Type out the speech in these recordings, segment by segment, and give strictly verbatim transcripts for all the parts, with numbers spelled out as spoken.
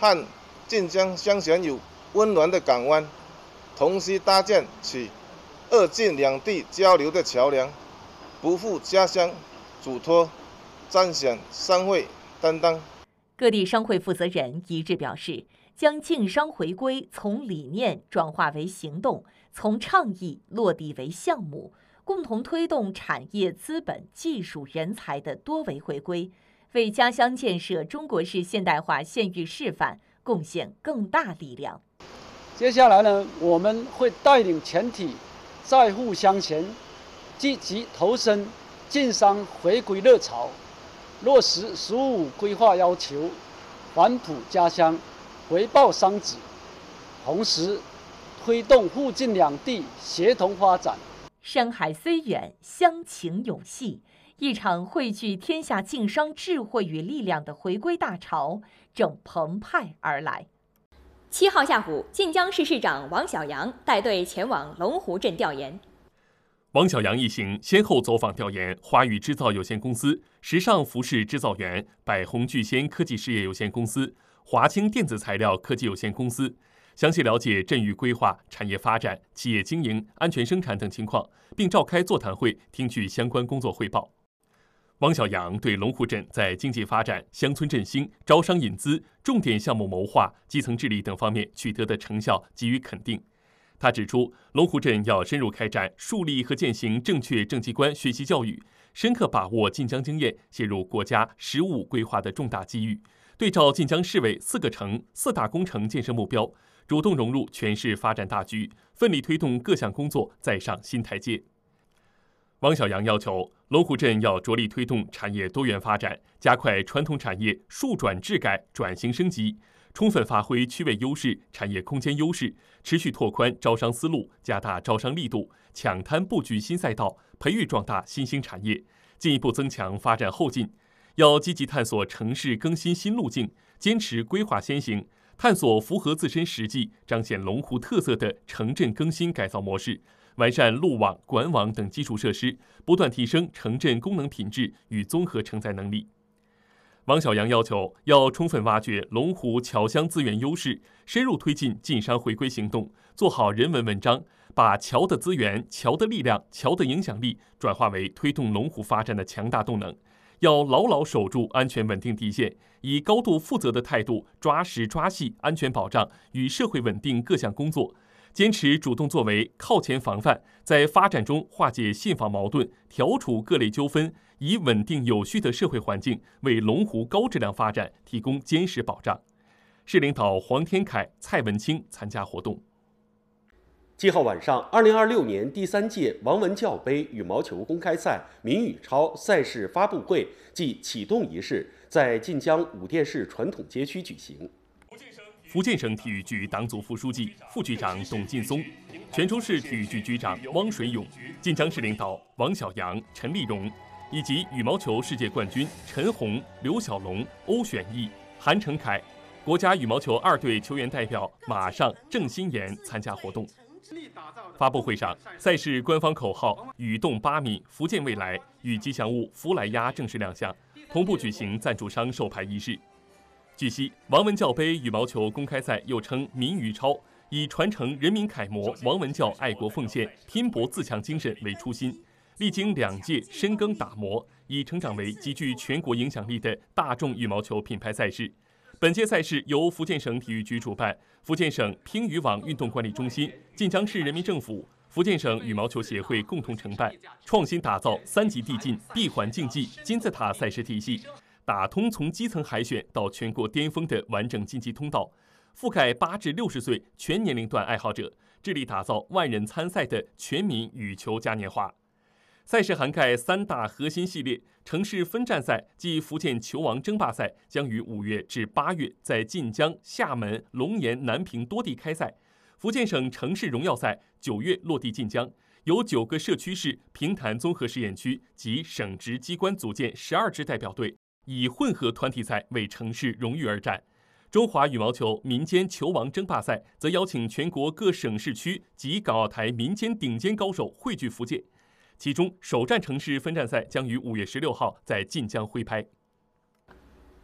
和晋江相衔有温暖的港湾，同时搭建起二晋两地交流的桥梁，不负家乡嘱托，彰显商会担当。 各地商会负责人一致表示，将晋商回归从理念转化为行动，从倡议落地为项目，共同推动产业、资本、技术、人才的多维回归，为家乡建设中国式现代化县域示范贡献更大力量。 接下来呢，我们会带领全体在沪乡亲积极投身晋商回归热潮，落实“十五”规划要求，还哺家乡，回报商子，同时推动沪晋两地协同发展。 山海虽远，乡情永系。一场汇聚天下晋商智慧与力量的回归大潮正澎湃而来。 七号下午，晋江市市长王小杨带队前往龙湖镇调研。 王小杨一行先后走访调研华宇制造有限公司、时尚服饰制造园、百宏聚仙科技事业有限公司、华清电子材料科技有限公司，详细了解镇域规划、产业发展、企业经营、安全生产等情况，并召开座谈会，听取相关工作汇报。王小杨对龙湖镇在经济发展、乡村振兴、招商引资、重点项目谋划、基层治理等方面取得的成效给予肯定。他指出，龙湖镇要深入开展树立和践行正确政绩观学习教育，深刻把握晋江经验，写入国家“十五”规划的重大机遇，对照晋江市委四个城、四大工程建设目标，主动融入全市发展大局，奋力推动各项工作再上新台阶。王小杨要求，龙湖镇要着力推动产业多元发展，加快传统产业数转治改、转型升级，充分发挥区位优势、产业空间优势，持续拓宽招商思路，加大招商力度，抢滩布局新赛道，培育壮大新兴产业，进一步增强发展后劲。要积极探索城市更新新路径，坚持规划先行，探索符合自身实际、彰显龙湖特色的城镇更新改造模式，完善路网、管网等基础设施，不断提升城镇功能品质与综合承载能力。王小杨要求，要充分挖掘龙湖侨乡资源优势，深入推进晋商回归行动，做好人文文章，把侨的资源、侨的力量、侨的影响力转化为推动龙湖发展的强大动能。要牢牢守住安全稳定底线，以高度负责的态度抓实抓细安全保障与社会稳定各项工作，坚持主动作为，靠前防范，在发展中化解信访矛盾，调处各类纠纷，以稳定有序的社会环境为龙湖高质量发展提供坚实保障。市领导黄天凯、蔡文清参加活动。 七号晚上，二零二六年第三届王文教杯羽毛球公开赛民羽超赛事发布会暨启动仪式在晋江武店市传统街区举行。 福建省体育局党组副书记、副局长董劲松，泉州市体育局局长汪水勇，晋江市领导王小杨、陈立荣，以及羽毛球世界冠军陈红、刘小龙、欧选义、韩成凯，国家羽毛球二队球员代表马上、郑新妍参加活动。发布会上，赛事官方口号“羽动八米，福建未来”与吉祥物福来鸭正式亮相，同步举行赞助商授牌仪式。据悉，王文教杯羽毛球公开赛又称民羽超，以传承人民楷模王文教爱国奉献、拼搏自强精神为初心，历经两届深耕打磨，已成长为极具全国影响力的大众羽毛球品牌赛事。本届赛事由福建省体育局主办，福建省乒羽网运动管理中心、晋江市人民政府、福建省羽毛球协会共同承办，创新打造三级递进、闭环竞技金字塔赛事体系，打通从基层海选到全国巅峰的完整晋级通道，覆盖八至六十岁全年龄段爱好者，致力打造万人参赛的全民羽球嘉年华。赛事涵盖三大核心系列，城市分站赛暨福建球王争霸赛将于五月至八月在晋江、厦门、龙岩、南平多地开赛。福建省城市荣耀赛九月落地晋江，由九个社区市平潭综合试验区及省直机关组建十二支代表队，以混合团体赛为城市荣誉而战。中华羽毛球民间球王争霸赛则邀请全国各省市区及港澳台民间顶尖高手汇聚福建。其中，首站城市分站赛将于五月十六号在晋江挥拍。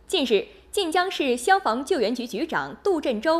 近日，晋江市消防救援局局长杜振洲